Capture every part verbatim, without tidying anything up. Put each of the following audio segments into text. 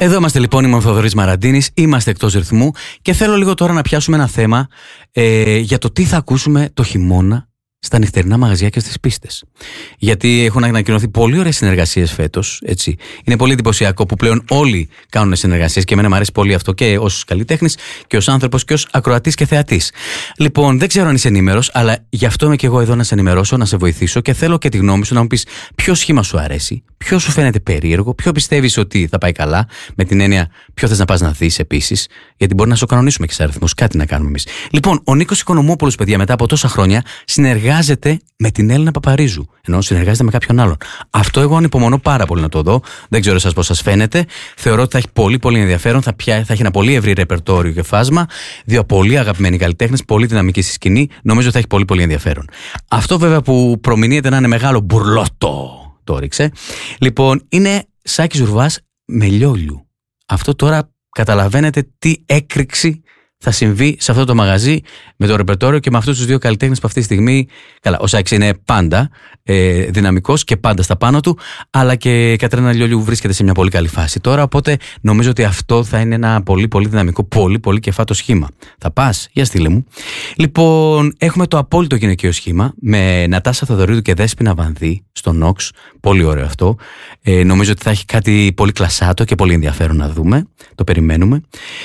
Εδώ είμαστε λοιπόν, είμαι ο Θοδωρής Μαραντίνης, είμαστε εκτός ρυθμού και θέλω λίγο τώρα να πιάσουμε ένα θέμα ε, για το τι θα ακούσουμε το χειμώνα στα νυχτερινά μαγαζιά και στις πίστες. Γιατί έχουν ανακοινωθεί πολύ ωραίες συνεργασίες φέτος. Έτσι. Είναι πολύ εντυπωσιακό που πλέον όλοι κάνουν συνεργασίες και εμένα μου αρέσει πολύ αυτό και ως καλλιτέχνης και ως άνθρωπος και ως ακροατής και θεατής. Λοιπόν, δεν ξέρω αν είσαι ενήμερος, αλλά γι' αυτό είμαι και εγώ εδώ να σε ενημερώσω, να σε βοηθήσω και θέλω και τη γνώμη σου να μου πεις ποιο σχήμα σου αρέσει, ποιο σου φαίνεται περίεργο, ποιο πιστεύεις ότι θα πάει καλά, με την έννοια ποιο θες να πας να δεις επίσης, γιατί μπορεί να σου κανονίσουμε και σε αριθμούς, κάτι να κάνουμε εμείς. Λοιπόν, ο Νίκος Οικονομόπουλος, παιδιά, μετά από τόσα χρόνια συνεργάζεται με την Έλληνα Παπαρίζου, ενώ συνεργάζεται με κάποιον άλλον. Αυτό εγώ ανυπομονώ πάρα πολύ να το δω. Δεν ξέρω εσάς πώς σας φαίνεται. Θεωρώ ότι θα έχει πολύ πολύ ενδιαφέρον. Θα, πια, θα έχει ένα πολύ ευρύ ρεπερτόριο και φάσμα. Δύο πολύ αγαπημένοι καλλιτέχνες, πολύ δυναμικοί στη σκηνή. Νομίζω ότι θα έχει πολύ πολύ ενδιαφέρον. Αυτό βέβαια που προμηνύεται να είναι μεγάλο μπουρλότο, το ρίξε. Λοιπόν, είναι Σάκης Ζουρβάς με Λιόλιου. Αυτό τώρα καταλαβαίνετε τι έκρηξη θα συμβεί σε αυτό το μαγαζί με το ρεπερτόριο και με αυτούς τους δύο καλλιτέχνες που αυτή τη στιγμή. Καλά, ο Σάκης είναι πάντα ε, δυναμικός και πάντα στα πάνω του, αλλά και η Κατρίνα Λιόλιου βρίσκεται σε μια πολύ καλή φάση τώρα. Οπότε νομίζω ότι αυτό θα είναι ένα πολύ πολύ δυναμικό, πολύ πολύ κεφάτο σχήμα. Θα πας, για στείλε μου. Λοιπόν, έχουμε το απόλυτο γυναικείο σχήμα με Νατάσα Θοδωρίδου και Δέσποινα Βανδύ στο Νόξ. Πολύ ωραίο αυτό. Ε, νομίζω ότι θα έχει κάτι πολύ κλασάτο και πολύ ενδιαφέρον να δούμε. Το περιμένουμε.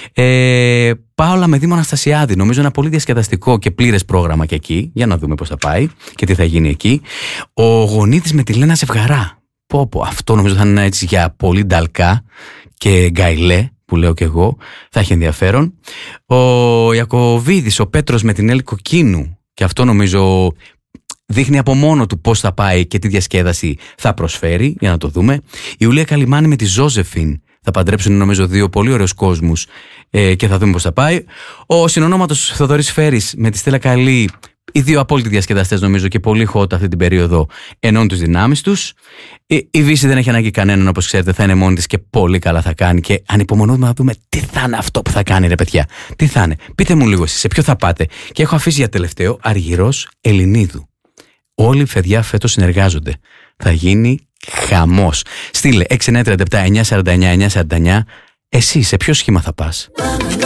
Ε, Πάολα με Δήμο Αναστασιάδη. Νομίζω ένα πολύ διασκεδαστικό και πλήρες πρόγραμμα και εκεί. Για να δούμε πώς θα πάει και τι θα γίνει εκεί. Ο Γονίδης με τη Λένα Ζευγαρά. Πω, πω, αυτό νομίζω θα είναι έτσι για πολύ νταλκά και γκαϊλέ, που λέω και εγώ. Θα έχει ενδιαφέρον. Ο Ιακωβίδης, ο Πέτρος με την Έλλη Κοκκίνου. Και αυτό νομίζω δείχνει από μόνο του πώς θα πάει και τι διασκέδαση θα προσφέρει. Για να το δούμε. Η Ιουλία Καλιμάνη με τη Ζώζεφιν. Θα παντρέψουν νομίζω δύο πολύ ωραίους κόσμους ε, και θα δούμε πώς θα πάει. Ο συνονόματος Θοδωρής Φέρης με τη Στέλλα Καλή, οι δύο απόλυτοι διασκεδαστές νομίζω και πολύ hot αυτή την περίοδο, ενώνουν τους δυνάμεις τους. Η, η Βύση δεν έχει ανάγκη κανέναν, όπως ξέρετε, θα είναι μόνη της και πολύ καλά θα κάνει. Και ανυπομονούμε να δούμε τι θα είναι αυτό που θα κάνει, ρε παιδιά. Τι θα είναι. Πείτε μου λίγο εσείς, σε ποιο θα πάτε. Και έχω αφήσει για τελευταίο Αργυρός Ελληνίδου. Όλοι οι παιδιά φέτος συνεργάζονται. Θα γίνει χαμός. Στείλε έξι εννιά τρία επτά εννιά τέσσερα εννιά εννιά τέσσερα εννιά. Εσύ σε ποιο σχήμα θα πας?